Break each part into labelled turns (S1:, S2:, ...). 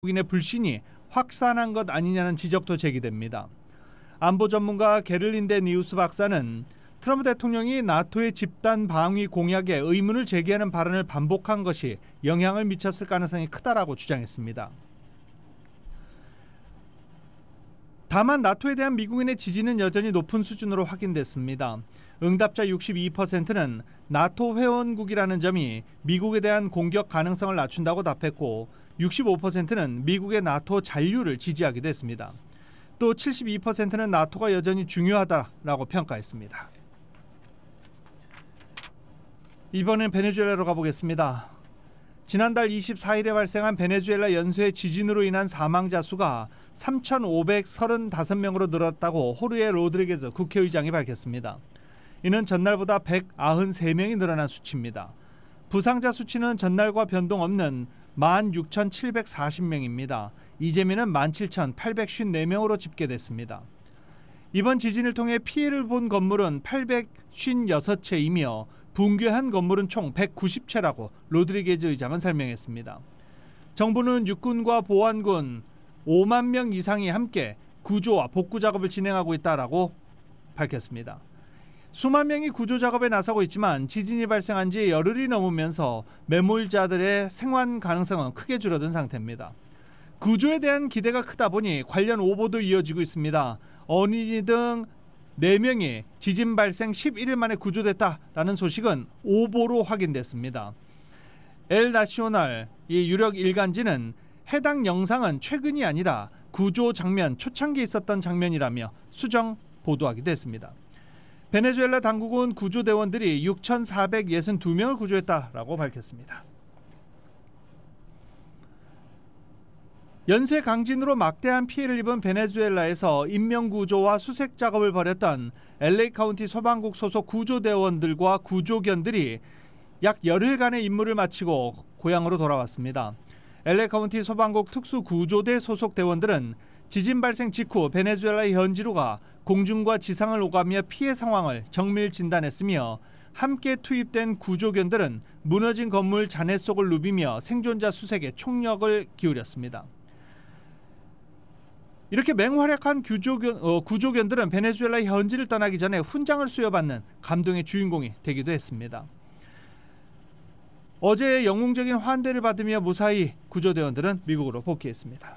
S1: 미국인의 불신이 확산한 것 아니냐는 지적도 제기됩니다. 안보 전문가 게를린 데 니우스 박사는 트럼프 대통령이 나토의 집단 방위 공약에 의문을 제기하는 발언을 반복한 것이 영향을 미쳤을 가능성이 크다라고 주장했습니다. 다만 나토에 대한 미국인의 지지는 여전히 높은 수준으로 확인됐습니다. 응답자 62%는 나토 회원국이라는 점이 미국에 대한 공격 가능성을 낮춘다고 답했고 65%는 미국의 나토 잔류를 지지하기도 했습니다. 또 72%는 나토가 여전히 중요하다라고 평가했습니다. 이번엔 베네수엘라로 가보겠습니다. 지난달 24일에 발생한 베네수엘라 연쇄 지진으로 인한 사망자 수가 3,535명으로 늘었다고 호르헤 로드리게즈 국회의장이 밝혔습니다. 이는 전날보다 193명이 늘어난 수치입니다. 부상자 수치는 전날과 변동 없는 16,740명입니다. 이재민은 17,854명으로 집계됐습니다. 이번 지진을 통해 피해를 본 건물은 856채이며 붕괴한 건물은 총 190채라고 로드리게즈 의장은 설명했습니다. 정부는 육군과 보안군 5만 명 이상이 함께 구조와 복구 작업을 진행하고 있다라고 밝혔습니다. 수만 명이 구조 작업에 나서고 있지만 지진이 발생한 지 열흘이 넘으면서 매몰자들의 생還 가능성은 크게 줄어든 상태입니다. 구조에 대한 기대가 크다 보니 관련 오보도 이어지고 있습니다. 어린이 등 4명이 지진 발생 11일 만에 구조됐다라는 소식은 오보로 확인됐습니다. 엘 나시오날 이 유력 일간지는 해당 영상은 최근이 아니라 구조 장면 초창기에 있었던 장면이라며 수정 보도하기도 했습니다. 베네수엘라 당국은 구조대원들이 6,462명을 구조했다라고 밝혔습니다. 연쇄 강진으로 막대한 피해를 입은 베네수엘라에서 인명구조와 수색 작업을 벌였던 LA 카운티 소방국 소속 구조대원들과 구조견들이 약 열흘간의 임무를 마치고 고향으로 돌아왔습니다. LA 카운티 소방국 특수구조대 소속 대원들은 지진 발생 직후 베네수엘라의 현지로 가 공중과 지상을 오가며 피해 상황을 정밀 진단했으며 함께 투입된 구조견들은 무너진 건물 잔해 속을 누비며 생존자 수색에 총력을 기울였습니다. 이렇게 맹활약한 구조견들은 베네수엘라 현지를 떠나기 전에 훈장을 수여받는 감동의 주인공이 되기도 했습니다. 어제 영웅적인 환대를 받으며 무사히 구조대원들은 미국으로 복귀했습니다.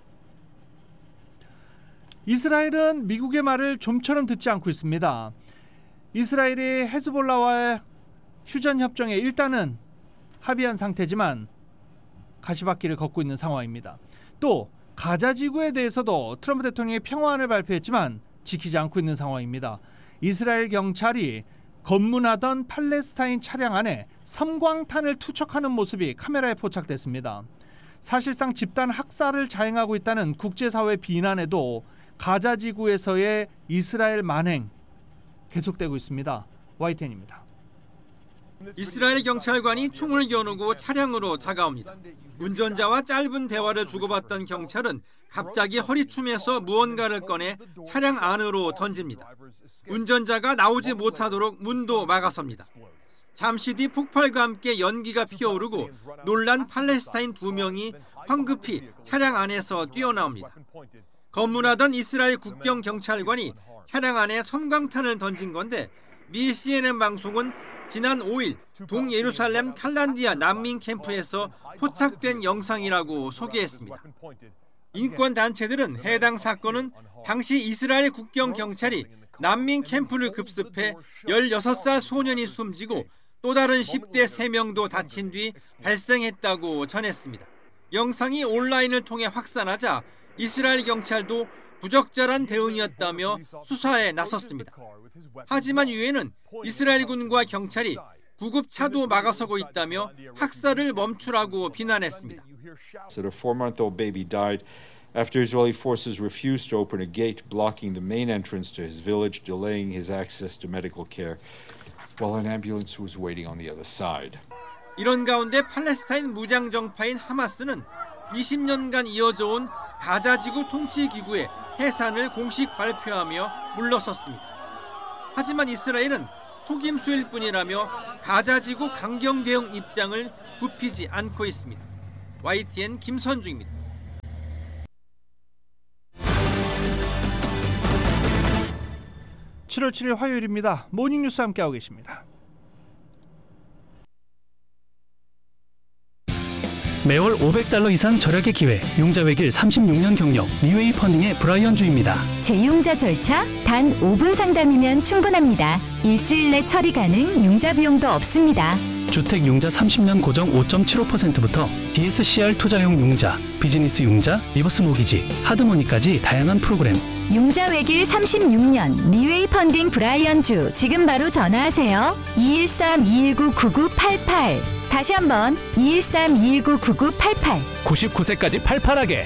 S1: 이스라엘은 미국의 말을 좀처럼 듣지 않고 있습니다. 이스라엘이 헤즈볼라와의 휴전협정에 일단은 합의한 상태지만 가시밭길을 걷고 있는 상황입니다. 또 가자 지구에 대해서도 트럼프 대통령이 평화안을 발표했지만 지키지 않고 있는 상황입니다. 이스라엘 경찰이 검문하던 팔레스타인 차량 안에 섬광탄을 투척하는 모습이 카메라에 포착됐습니다. 사실상 집단 학살을 자행하고 있다는 국제사회 비난에도 가자 지구에서의 이스라엘 만행 계속되고 있습니다. YTN입니다.
S2: 이스라엘 경찰관이 총을 겨누고 차량으로 다가옵니다. 운전자와 짧은 대화를 주고받던 경찰은 갑자기 허리춤에서 무언가를 꺼내 차량 안으로 던집니다. 운전자가 나오지 못하도록 문도 막아섭니다. 잠시 뒤 폭발과 함께 연기가 피어오르고 놀란 팔레스타인 2명이 황급히 차량 안에서 뛰어나옵니다. 검문하던 이스라엘 국경 경찰관이 차량 안에 섬광탄을 던진 건데 미 CNN 방송은 지난 5일 동예루살렘 칼란디아 난민 캠프에서 포착된 영상이라고 소개했습니다. 인권단체들은 해당 사건은 당시 이스라엘 국경 경찰이 난민 캠프를 급습해 16살 소년이 숨지고 또 다른 10대 3명도 다친 뒤 발생했다고 전했습니다. 영상이 온라인을 통해 확산하자 이스라엘 경찰도 부적절한 대응이었다며 수사에 나섰습니다. 하지만 유엔은 이스라엘군과 경찰이 구급차도 막아서고 있다며 학살을 멈추라고 비난했습니다.
S3: A 4-month-old baby died after Israeli forces refused to open a gate blocking the main entrance to his village, delaying his access to medical care while an ambulance was waiting on the other side.
S2: 이런 가운데 팔레스타인 무장 정파인 하마스는 20년간 이어져 온 가자지구 통치기구의 해산을 공식 발표하며 물러섰습니다. 하지만 이스라엘은 속임수일 뿐이라며 가자지구 강경 대응 입장을 굽히지 않고 있습니다. YTN 김선중입니다.
S1: 7월 7일 화요일입니다. 모닝뉴스 함께하고 계십니다.
S4: 매월 $500 이상 절약의 기회, 융자 외길 36년 경력, 미웨이 펀딩의 브라이언 주입니다.
S5: 재융자 절차 단 5분 상담이면 충분합니다. 일주일 내 처리 가능, 융자 비용도 없습니다.
S4: 주택 융자 30년 고정 5.75%부터 DSCR 투자용 융자, 비즈니스 융자, 리버스 모기지, 하드머니까지 다양한 프로그램.
S5: 융자 외길 36년 미웨이 펀딩 브라이언 주, 지금 바로 전화하세요. 213-219-9988. 다시 한번 213-219-9988.
S6: 99세까지 팔팔하게.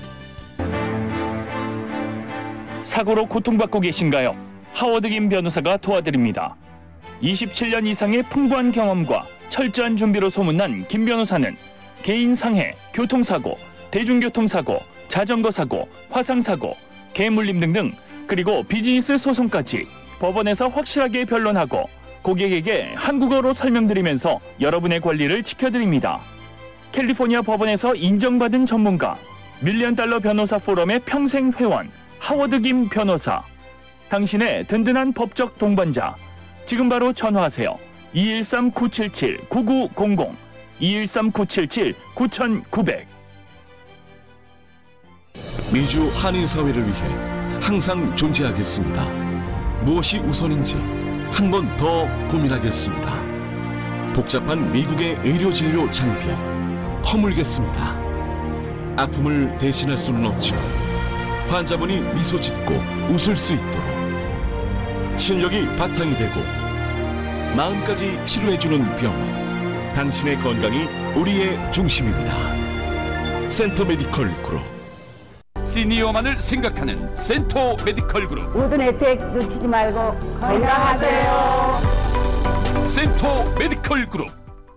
S6: 사고로 고통받고 계신가요? 하워드 김 변호사가 도와드립니다. 27년 이상의 풍부한 경험과 철저한 준비로 소문난 김 변호사는 개인 상해, 교통사고, 대중교통사고, 자전거 사고, 화상사고, 개물림 등등, 그리고 비즈니스 소송까지 법원에서 확실하게 변론하고 고객에게 한국어로 설명드리면서 여러분의 권리를 지켜드립니다. 캘리포니아 법원에서 인정받은 전문가, $1,000,000 변호사 포럼의 평생 회원, 하워드 김 변호사. 당신의 든든한 법적 동반자. 지금 바로 전화하세요. 213-977-9900, 213-977-9900.
S7: 미주 한인사회를 위해 항상 존재하겠습니다. 무엇이 우선인지 한 번 더 고민하겠습니다. 복잡한 미국의 의료진료 장벽 허물겠습니다. 아픔을 대신할 수는 없지만 환자분이 미소 짓고 웃을 수 있도록 실력이 바탕이 되고 마음까지 치료해주는 병원, 당신의 건강이 우리의 중심입니다. 센터 메디컬 그룹.
S6: 시니어만을 생각하는 센터 메디컬 그룹.
S8: 모든 혜택 놓치지 말고 건강하세요.
S6: 센터 메디컬 그룹.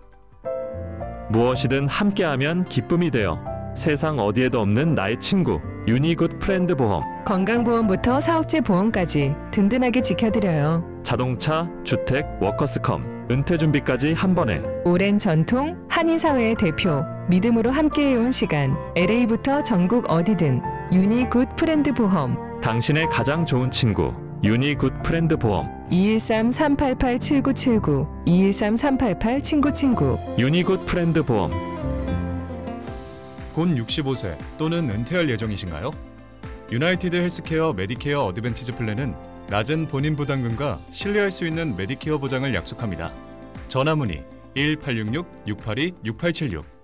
S9: 무엇이든 함께하면 기쁨이 되어 세상 어디에도 없는 나의 친구 유니굿 프렌드 보험.
S10: 건강보험부터 사업체 보험까지 든든하게 지켜드려요.
S9: 자동차, 주택, 워커스컴, 은퇴 준비까지 한 번에.
S10: 오랜 전통, 한인사회의 대표, 믿음으로 함께해온 시간, LA부터 전국 어디든 유니굿 프렌드 보험.
S9: 당신의 가장 좋은 친구 유니굿 프렌드 보험.
S10: 213-388-7979, 213-388-친구친구.
S9: 유니굿 프렌드 보험.
S11: 곧 65세 또는 은퇴할 예정이신가요? 유나이티드 헬스케어 메디케어 어드밴티지 플랜은 낮은 본인 부담금과 신뢰할 수 있는 메디케어 보장을 약속합니다. 전화 문의 1866-682-6876